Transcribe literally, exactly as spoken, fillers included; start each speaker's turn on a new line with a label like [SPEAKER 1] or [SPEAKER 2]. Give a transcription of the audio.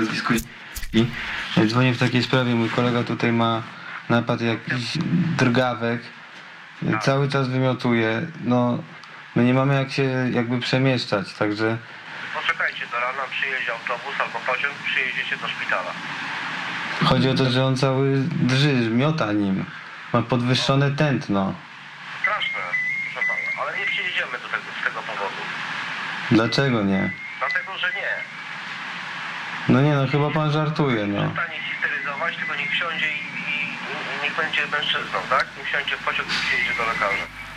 [SPEAKER 1] lotnisku i dzwonię w takiej sprawie. Mój kolega tutaj ma napad jakiś drgawek, cały czas wymiotuje. No, my nie mamy jak się jakby przemieszczać, także...
[SPEAKER 2] Poczekajcie, do rana przyjedzie autobus albo pociąg, przyjedziecie do szpitala.
[SPEAKER 1] Chodzi o to, że on cały drży, miota nim. Ma podwyższone tętno.
[SPEAKER 2] Straszne, proszę pana, ale nie przyjedziemy do tego, z tego powodu.
[SPEAKER 1] Dlaczego nie?
[SPEAKER 2] Dlatego, że nie.
[SPEAKER 1] No nie no, chyba pan żartuje, no.
[SPEAKER 2] Przestanie histeryzować, tylko niech wsiądzie i, i, i niech będzie mężczyzną, tak? Niech wsiądzie w pociąg i przyjedzie do lekarza.